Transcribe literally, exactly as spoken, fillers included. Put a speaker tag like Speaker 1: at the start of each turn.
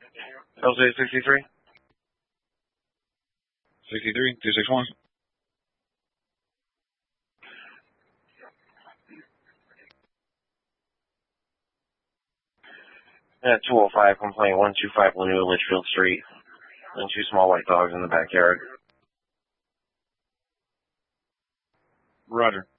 Speaker 1: L J sixty-three?
Speaker 2: sixty-three, two six one.
Speaker 1: Yeah, two oh five, complaint one two five Lanoa Litchfield Street. And two small white dogs in the backyard.
Speaker 2: Roger.